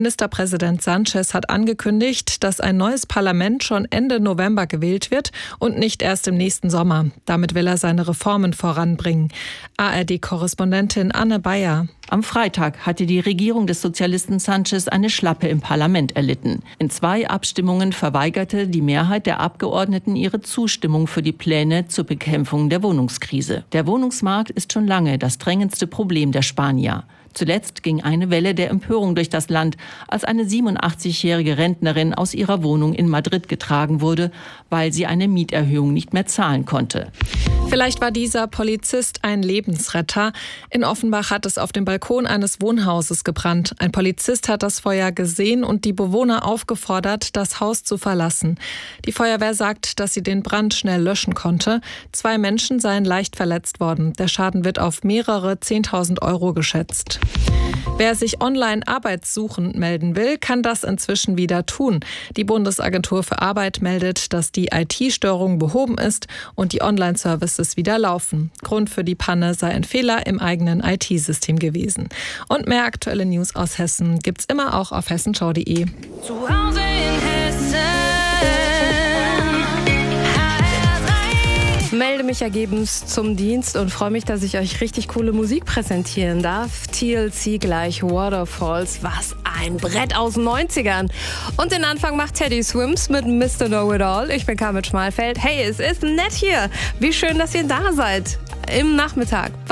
Ministerpräsident Sánchez hat angekündigt, dass ein neues Parlament schon Ende November gewählt wird und nicht erst im nächsten Sommer. Damit will er seine Reformen voranbringen. ARD-Korrespondentin Anne Bayer. Am Freitag hatte die Regierung des Sozialisten Sánchez eine Schlappe im Parlament erlitten. In 2 Abstimmungen verweigerte die Mehrheit der Abgeordneten ihre Zustimmung für die Pläne zur Bekämpfung der Wohnungskrise. Der Wohnungsmarkt ist schon lange das drängendste Problem der Spanier. Zuletzt ging eine Welle der Empörung durch das Land, als eine 87-jährige Rentnerin aus ihrer Wohnung in Madrid getragen wurde, weil sie eine Mieterhöhung nicht mehr zahlen konnte. Vielleicht war dieser Polizist ein Lebensretter. In Offenbach hat es auf dem Balkon eines Wohnhauses gebrannt. Ein Polizist hat das Feuer gesehen und die Bewohner aufgefordert, das Haus zu verlassen. Die Feuerwehr sagt, dass sie den Brand schnell löschen konnte. 2 Menschen seien leicht verletzt worden. Der Schaden wird auf mehrere 10.000 € geschätzt. Wer sich online arbeitssuchend melden will, kann das inzwischen wieder tun. Die Bundesagentur für Arbeit meldet, dass die IT-Störung behoben ist und die Online-Services wieder laufen. Grund für die Panne sei ein Fehler im eigenen IT-System gewesen. Und mehr aktuelle News aus Hessen gibt's immer auch auf hessenschau.de. Zu Hause in Hessen. Melde mich ergebens zum Dienst und freue mich, dass ich euch richtig coole Musik präsentieren darf. TLC gleich Waterfalls. Was ein Brett aus den 90ern. Und den Anfang macht Teddy Swims mit Mr. Know-It-All. Ich bin Carmen Schmalfeld. Hey, es ist nett hier. Wie schön, dass ihr da seid. Im Nachmittag.